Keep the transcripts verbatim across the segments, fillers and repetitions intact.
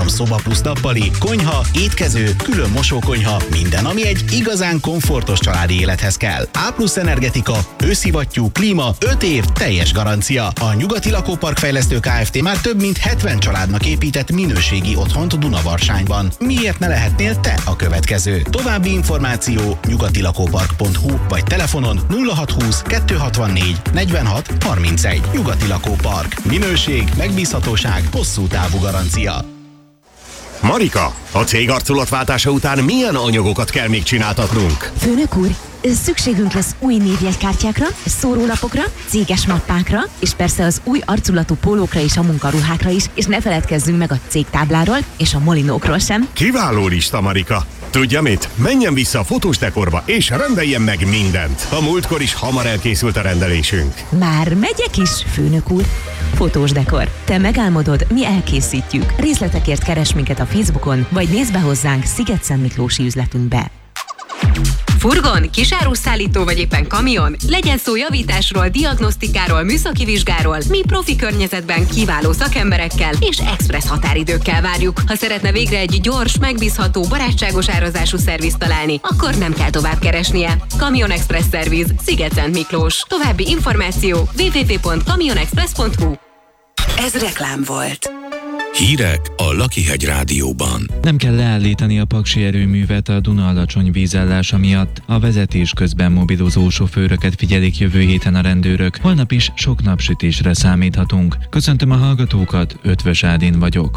három szoba plusz nappali, konyha, étkező, külön mosókonyha, minden, ami egy igazán komfortos családi élethez kell. A plusz energetika, őszivattyú, klíma, öt év, teljes garancia. A Nyugati Lakópark Fejlesztő Kft. Már több mint hetven családnak épített minőségi otthont Dunavarságban. Miért ne lehetnél te a következő? További információ nyugatilakópark pont hu vagy telefonon nulla hatszázhúsz kettőszázhatvannégy negyvenhat harmincegy. Nyugati Lakópark. Minőség, megbízhatóság, hosszú távú garancia. Marika, a cég arculatváltása után milyen anyagokat kell még csináltatnunk? Főnök úr, szükségünk lesz új névjegykártyákra, szórólapokra, céges mappákra, és persze az új arculatú pólókra és a munkaruhákra is, és ne feledkezzünk meg a cégtábláról és a molinókról sem. Kiváló lista, Marika! Tudja mit? Menjen vissza a fotós dekorba, és rendeljen meg mindent. A múltkor is hamar elkészült a rendelésünk. Már megyek is, főnök úr. Fotós dekor. Te megálmodod, mi elkészítjük. Részletekért keres minket a Facebookon, vagy nézd be hozzánk Sziget-Szentmiklósi üzletünkbe. Furgon, kisáruszállító vagy éppen kamion? Legyen szó javításról, diagnosztikáról, műszaki vizsgáról. Mi profi környezetben kiváló szakemberekkel és expressz határidőkkel várjuk. Ha szeretne végre egy gyors, megbízható, barátságos árazású szervizt találni, akkor nem kell tovább keresnie. Kamion Express Szerviz, Sziget-Szentmiklós. További információ double-u double-u double-u pont kamionexpress pont hu. Ez reklám volt. Hírek a Lakihegy Rádióban. Nem kell leállítani a paksi erőművet a Duna alacsony vízállása miatt. A vezetés közben mobilozó sofőröket figyelik jövő héten a rendőrök. Holnap is sok napsütésre számíthatunk. Köszöntöm a hallgatókat, Ötvös Ádin vagyok.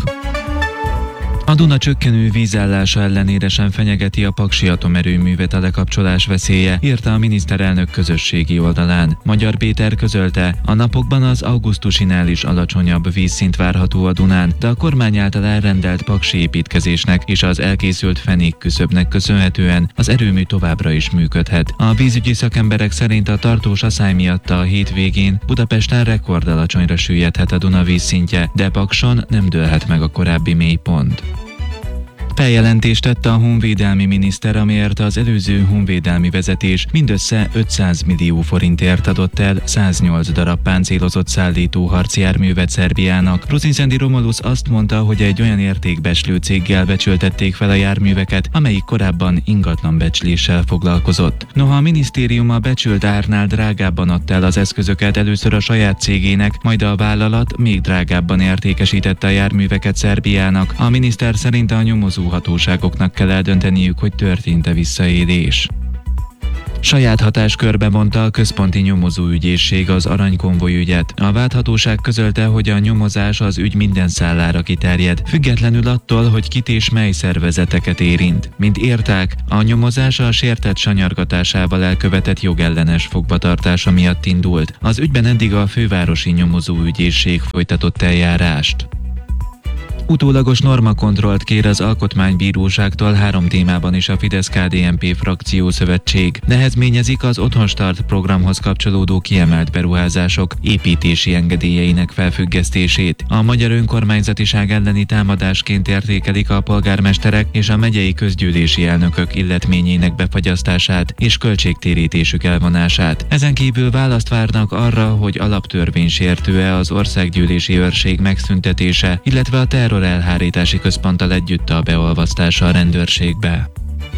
A Duna csökkenő vízállása ellenére sem fenyegeti a paksi atomerőművet a lekapcsolás veszélye, írta a miniszterelnök közösségi oldalán. Magyar Péter közölte, a napokban az augusztusinál is alacsonyabb vízszint várható a Dunán, de a kormány által elrendelt paksi építkezésnek és az elkészült fenék küszöbnek köszönhetően az erőmű továbbra is működhet. A vízügyi szakemberek szerint a tartós aszály miatt a hétvégén Budapesten rekordalacsonyra süllyedhet a Duna vízszintje, de Pakson nem dőlhet meg a korábbi mélypont. Feljelentést tette a honvédelmi miniszter, amiért az előző honvédelmi vezetés mindössze ötszáz millió forintért adott el száznyolc darab páncélozott szállító harcjárművet Szerbiának. Roszinszendi Romulus azt mondta, hogy egy olyan értékbecslő céggel becsültették fel a járműveket, amelyik korábban ingatlanbecsléssel foglalkozott. Noha a minisztérium a becsült árnál drágábban adta el az eszközöket először a saját cégének, majd a vállalat még drágábban értékesítette a járműveket Szerbiának. A miniszter szerint a nyomozó hatóságoknak kell eldönteniük, hogy történt-e visszaélés. Saját hatáskörbe vonta a központi nyomozóügyészség az aranykonvoj ügyet. A vádhatóság közölte, hogy a nyomozás az ügy minden szállára kiterjed, függetlenül attól, hogy kit és mely szervezeteket érint. Mint írták, a nyomozás a sértett sanyargatásával elkövetett jogellenes fogvatartása miatt indult. Az ügyben eddig a fővárosi nyomozóügyészség folytatott eljárást. Utólagos normakontrollt kér az Alkotmánybíróságtól három témában is a Fidesz-ká dé en pé frakciószövetség. Nehezményezik az Otthonstart programhoz kapcsolódó kiemelt beruházások építési engedélyeinek felfüggesztését. A magyar önkormányzatiság elleni támadásként értékelik a polgármesterek és a megyei közgyűlési elnökök illetményének befagyasztását és költségtérítésük elvonását. Ezen kívül választ várnak arra, hogy alaptörvénysértő-e az országgyűlési őrség megszüntetése, illetve a terror elhárítási központtal együtt a beolvasztása a rendőrségbe.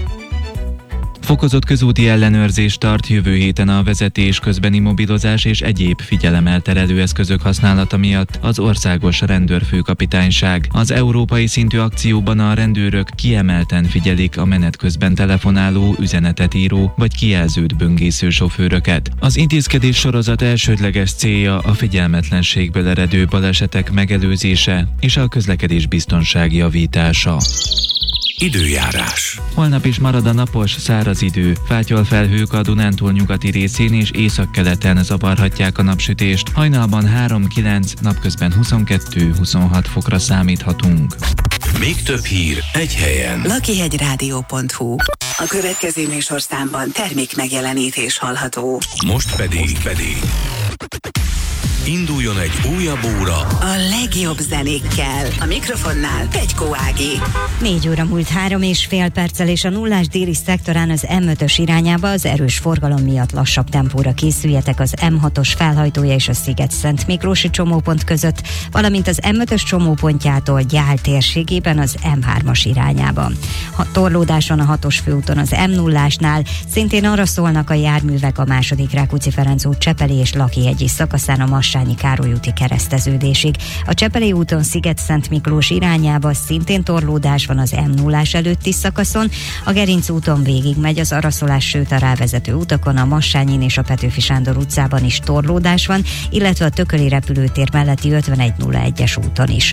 Fokozott közúti ellenőrzés tart jövő héten a vezetés közbeni mobilozás és egyéb figyelemelterelő eszközök használata miatt az országos rendőrfőkapitányság. Az európai szintű akcióban a rendőrök kiemelten figyelik a menet közben telefonáló, üzenetet író vagy kijelzőt böngésző sofőröket. Az intézkedés sorozat elsődleges célja a figyelmetlenségből eredő balesetek megelőzése és a közlekedés biztonság javítása. Időjárás. Holnap is marad a napos, száraz idő. Fátyolfelhők a Dunántúl nyugati részén és északkeleten zavarhatják a napsütést. Hajnalban három-kilenc, napközben huszonkettő-huszonhat fokra számíthatunk. Még több hír egy helyen. lakihegyrádió pont hu. A következő műsorszámban termék megjelenítés hallható. Most pedig, Most pedig Induljon egy újabb óra A legjobb zenékkel. A mikrofonnál Pegykó Ági. Négy óra múlt három és fél perccel, és a nullás déli szektorán az em ötös irányába az erős forgalom miatt lassabb tempóra készüljetek az em hatos felhajtója és a Sziget-Szent Miklósi csomópont között, valamint az em ötös csomópontjától Gyál térségében az em hármas irányába. Ha torlódás van a hatos főúton az em nullásnál, szintén arra szólnak a járművek a második Rákóczi-Ferenc út Csepeli és Lakihegyi szakaszán a Massányi Károly úti kereszteződésig. A Csepeli úton Sziget-Szent Miklós irányába szintén torlódás van az em nullás előtti szakaszon, a Gerinc úton végigmegy az Araszolás, sőt a rávezető utakon, a Massányin és a Petőfi Sándor utcában is torlódás van, illetve a Tököli repülőtér melletti ötvenegy nulla egyes úton is.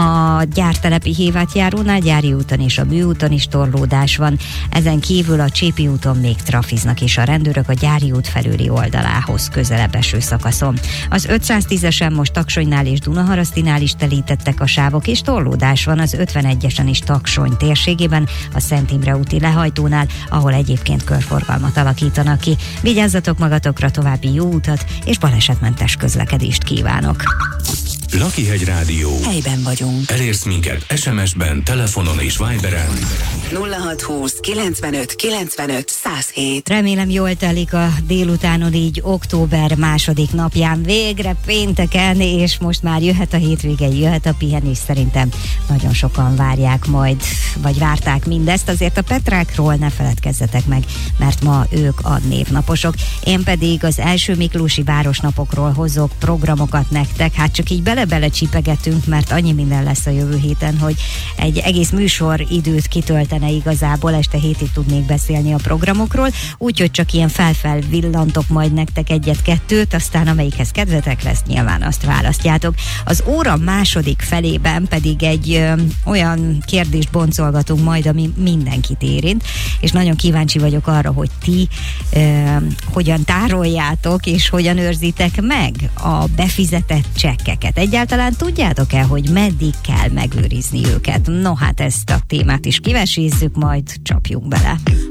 A gyártelepi Hévátjárónál, Gyári úton és a Bűúton is torlódás van, ezen kívül a Csépi úton még trafiznak is a rendőrök a Gyári út felüli oldalához közelebb eső szakaszon. Az ötszáztízesen most Taksonynál és Dunaharasztinál is telítettek a sávok, és torlódás van az ötvenegyesen is Taksony térségében, a Szent Imre úti lehajtónál, ahol egyébként körforgalmat alakítanak ki. Vigyázzatok magatokra, további jó utat és balesetmentes közlekedést kívánok! Lakihegy Rádió. Helyben vagyunk. Elérsz minket es em es-ben, telefonon és Viberen. nulla hat húsz kilencvenöt kilencvenöt száz hét. Remélem jól telik a délutánon, így október második napján, végre pénteken, és most már jöhet a hétvége, jöhet a pihenés. Szerintem nagyon sokan várják majd, vagy várták mindezt, azért a Petrákról ne feledkezzetek meg, mert ma ők a névnaposok. Én pedig az első Miklósi városnapokról hozok programokat nektek, hát csak így bele-bele csipegetünk, mert annyi minden lesz a jövő héten, hogy egy egész műsor időt kitöltene igazából, este hétig tudnék beszélni a programokról, úgyhogy csak ilyen felfel villantok majd nektek egyet-kettőt, aztán amelyikhez kedvetek lesz, nyilván azt választjátok. Az óra második felében pedig egy ö, olyan kérdést boncolgatunk majd, ami mindenkit érint, és nagyon kíváncsi vagyok arra, hogy ti ö, hogyan tároljátok, és hogyan őrzitek meg a befizetett csekkeket. Egyáltalán tudjátok-e, hogy meddig kell megőrizni őket? No hát ezt a témát is kivesézzük, majd csapjunk bele.